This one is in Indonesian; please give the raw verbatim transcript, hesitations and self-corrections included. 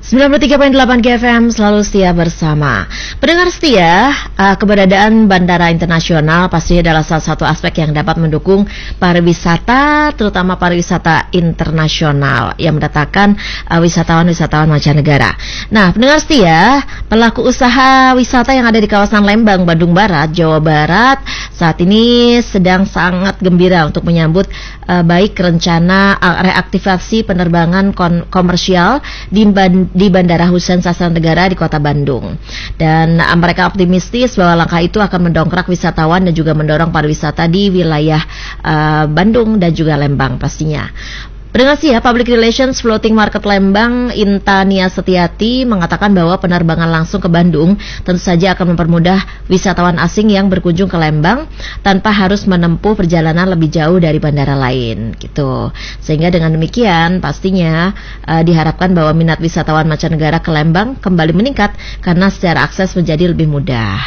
sembilan puluh tiga koma delapan G F M selalu setia bersama. Pendengar setia, uh, keberadaan Bandara Internasional pastinya adalah salah satu aspek yang dapat mendukung pariwisata, terutama pariwisata internasional yang mendatangkan uh, wisatawan-wisatawan mancanegara. Nah, pendengar setia, pelaku usaha wisata yang ada di kawasan Lembang, Bandung Barat, Jawa Barat saat ini sedang sangat gembira untuk menyambut uh, baik rencana uh, reaktivasi penerbangan kon- komersial di Bandung di Bandara Husein Sastra Negara di Kota Bandung. Dan uh, mereka optimistis bahwa langkah itu akan mendongkrak wisatawan dan juga mendorong pariwisata di wilayah uh, Bandung dan juga Lembang pastinya. Pendengar setia, Public Relations Floating Market Lembang Intania Setiati mengatakan bahwa penerbangan langsung ke Bandung tentu saja akan mempermudah wisatawan asing yang berkunjung ke Lembang tanpa harus menempuh perjalanan lebih jauh dari bandara lain gitu. Sehingga dengan demikian pastinya uh, diharapkan bahwa minat wisatawan mancanegara ke Lembang kembali meningkat karena secara akses menjadi lebih mudah.